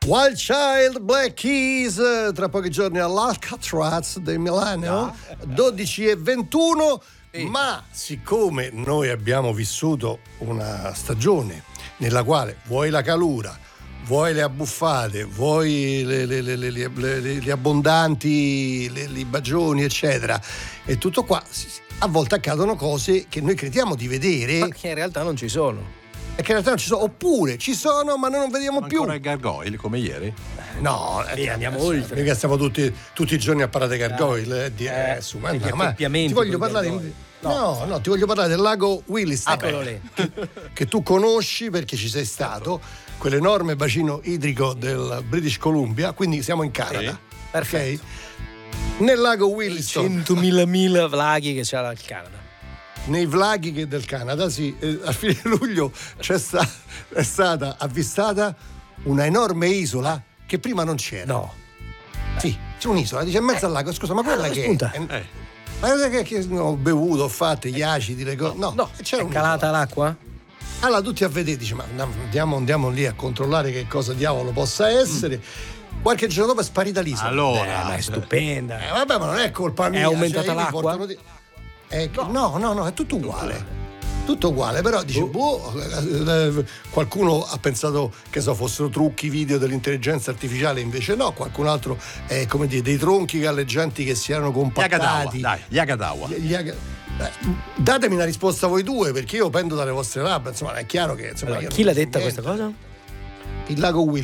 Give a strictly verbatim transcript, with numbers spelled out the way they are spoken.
Wild Child, Black Keys, tra pochi giorni all'Alcatraz di Milano, dodici e ventuno. Ma siccome noi abbiamo vissuto una stagione nella quale vuoi la calura, vuoi le abbuffate, vuoi le, le, le, le, le, le, le abbondanti, le, le bagioni, eccetera, e tutto qua, a volte accadono cose che noi crediamo di vedere, ma che in realtà non ci sono. E che in realtà non ci sono, oppure ci sono, ma noi non vediamo Ancora più. Ancora i gargoyle, come ieri? No, Lì andiamo adesso, oltre. Mica stiamo tutti, tutti i giorni a parlare dei gargoyle. Eh, di, eh, eh, su, ma, degli no, ma accoppiamenti ti voglio con i parlare. gargoyle. No. no, no, ti voglio parlare del lago Williston. Eccolo lì. Che, che tu conosci perché ci sei stato, quell'enorme bacino idrico del British Columbia, quindi siamo in Canada. Sì. Perfetto. Nel lago Williston, centomila mila vlaghi che c'ha il Canada. nei vlaghi che del Canada, sì, eh, a fine luglio c'è sta, è stata avvistata una enorme isola che prima non c'era. No. Sì, c'è un'isola, dice in mezzo al lago, scusa, ma quella che spunta. è? Eh. Ma che, che ho bevuto, ho fatto gli acidi, le cose. No, No, c'era è un'isola. calata l'acqua? Allora tutti a vedere, dice, ma andiamo, andiamo lì a controllare che cosa diavolo possa essere. Qualche giorno dopo è sparita l'isola. Allora, Eh, ma è stupenda. Eh, vabbè, ma non è colpa mia. È aumentata cioè, io mi l'acqua? portano di- Eh, no. no, no, è tutto uguale. Tutto uguale, però dice, boh, eh, eh, qualcuno ha pensato che so, fossero trucchi video dell'intelligenza artificiale, invece no, qualcun altro è come dire dei tronchi galleggianti che si erano Yagadawa, compattati. dai, Yagadawa. Gli- gli aga- eh, datemi una risposta voi due, perché io pendo dalle vostre labbra, insomma, è chiaro che insomma, Allora, io chi non l'ha so detta niente. questa cosa? Il lago Williston.